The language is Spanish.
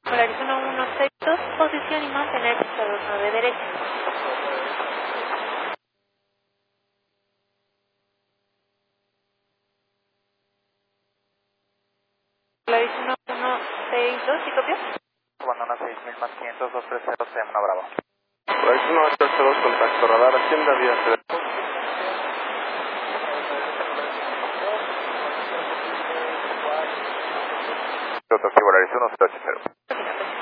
Polaris 1162, posición y mantener 09 derecha. Polaris 1162, ¿sí copió? Abandona 6000 más 500, 230, Semna Bravo. Polaris 182, contacto radar, Hacienda Vía